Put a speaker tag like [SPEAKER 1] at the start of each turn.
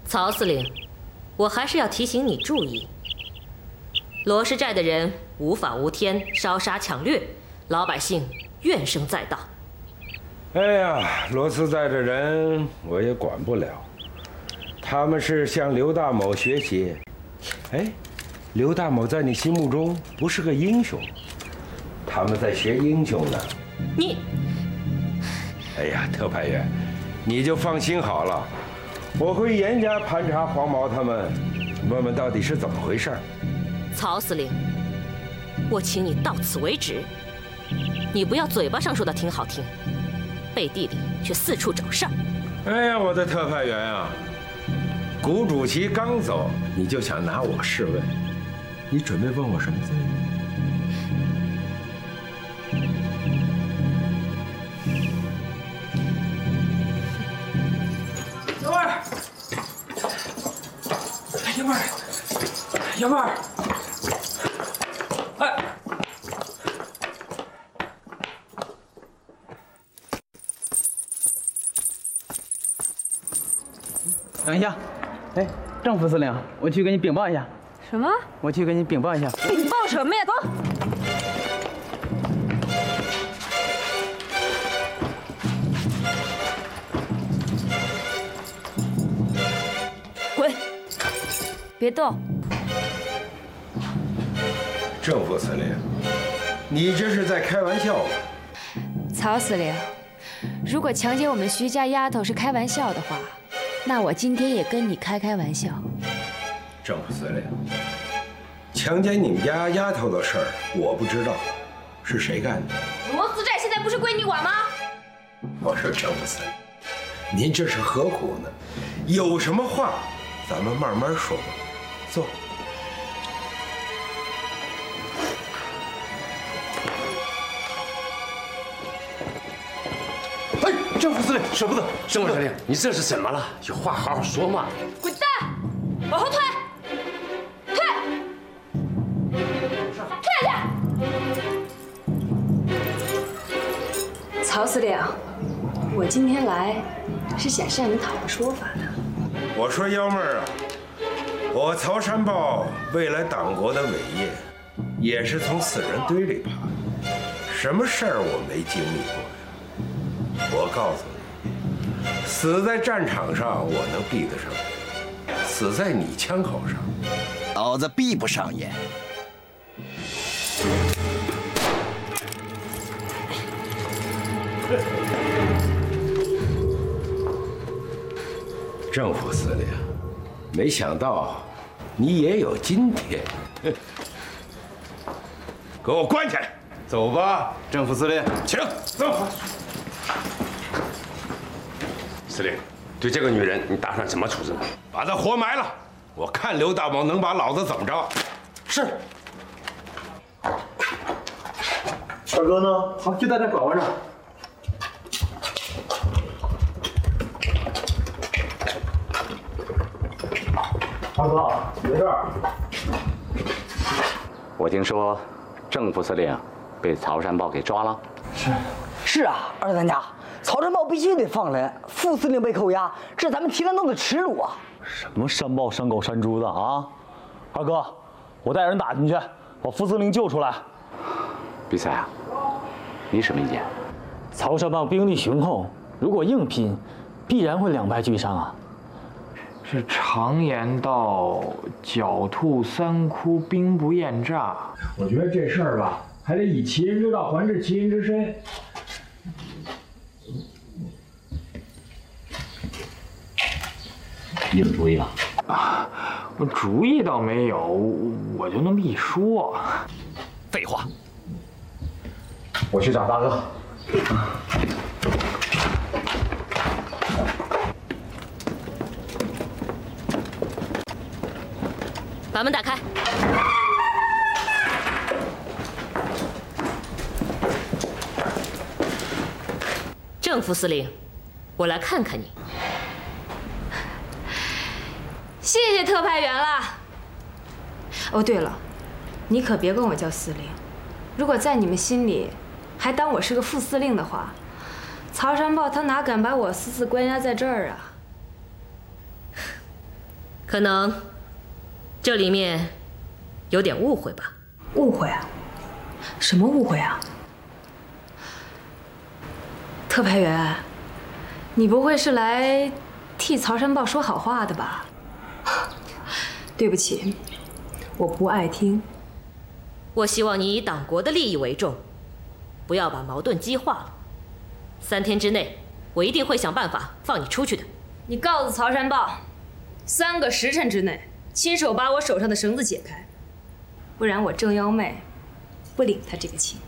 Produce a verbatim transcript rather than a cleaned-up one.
[SPEAKER 1] 曹司令，我还是要提醒你注意，罗氏寨的人无法无天，烧杀抢掠，老百姓怨声载道。
[SPEAKER 2] 哎呀，罗氏寨的人我也管不了，他们是向刘大某学习。哎，刘大某在你心目中不是个英雄，他们在学英雄呢。
[SPEAKER 1] 你，
[SPEAKER 2] 哎呀，特派员，你就放心好了，我会严加盘查黄毛他们，问问到底是怎么回事。
[SPEAKER 1] 曹司令，我请你到此为止，你不要嘴巴上说的挺好听，背地里却四处找事儿。
[SPEAKER 2] 哎呀，我的特派员啊，谷主席刚走，你就想拿我试问，你准备问我什么罪呢？
[SPEAKER 3] 幺妹儿，幺妹儿，幺妹儿，哎，
[SPEAKER 4] 等一下，哎，郑副司令，我去给你禀报一下。
[SPEAKER 5] 什么？
[SPEAKER 4] 我去给你禀报一下。
[SPEAKER 5] 禀报什么呀？走。滚！别动！
[SPEAKER 2] 郑副司令，你这是在开玩笑吧？
[SPEAKER 5] 曹司令，如果强奸我们徐家丫头是开玩笑的话，那我今天也跟你开开玩笑。
[SPEAKER 2] 郑副司令，强奸你们家丫头的事儿我不知道，是谁干的？
[SPEAKER 5] 罗斯寨现在不是归你管吗？
[SPEAKER 2] 我说郑副司令，您这是何苦呢？有什么话咱们慢慢说吧。坐。
[SPEAKER 6] 哎，郑副司令，舍不得，郑副司令，你这是怎么了？有话好好说嘛！
[SPEAKER 5] 滚蛋，往后退，退，退下去！曹司令，我今天来是想向你讨个说法的。
[SPEAKER 2] 我说幺妹儿啊，我曹山豹为了党国的伟业，也是从死人堆里爬，什么事儿我没经历过呀？我告诉你，死在战场上我能闭得上眼，死在你枪口上，
[SPEAKER 7] 老子闭不上眼。
[SPEAKER 2] 郑副司令，没想到你也有今天。给我关起来！
[SPEAKER 4] 走吧，郑副司令，
[SPEAKER 2] 请走。
[SPEAKER 6] 司令，对这个女人你打算怎么处置呢？
[SPEAKER 2] 把她活埋了，我看刘大某能把老子怎么着。
[SPEAKER 4] 是。
[SPEAKER 3] 二哥呢？
[SPEAKER 4] 好，就在这拐弯上。
[SPEAKER 3] 二哥，你在这儿。
[SPEAKER 8] 我听说郑副司令被曹山豹给抓了。
[SPEAKER 4] 是。
[SPEAKER 9] 是啊，二当家，曹山豹必须得放人，副司令被扣押，这是咱们提篮洞的耻辱啊！
[SPEAKER 3] 什么山豹、山狗、山猪的啊！二哥，我带人打进去，把副司令救出来。
[SPEAKER 8] 比赛啊，你什么意见？
[SPEAKER 3] 曹山豹兵力雄厚，如果硬拼，必然会两败俱伤啊。
[SPEAKER 10] 是常言道，狡兔三窟，兵不厌诈。我觉得这事儿吧，还得以其人之道还治其人之身。
[SPEAKER 8] 你有主意了？
[SPEAKER 10] 啊，我主意倒没有，我就那么一说。
[SPEAKER 7] 废话。
[SPEAKER 3] 我去找大哥。
[SPEAKER 1] 把门打开。郑副司令，我来看看你。
[SPEAKER 5] 谢谢特派员了。哦，对了，你可别跟我叫司令，如果在你们心里还当我是个副司令的话，曹山豹他哪敢把我私自关押在这儿啊？
[SPEAKER 1] 可能这里面有点误会吧？
[SPEAKER 5] 误会啊？什么误会啊？特派员，你不会是来替曹山豹说好话的吧？对不起，我不爱听。
[SPEAKER 1] 我希望你以党国的利益为重，不要把矛盾激化了。三天之内，我一定会想办法放你出去的。
[SPEAKER 5] 你告诉曹山豹，三个时辰之内亲手把我手上的绳子解开，不然我郑幺妹不领他这个情。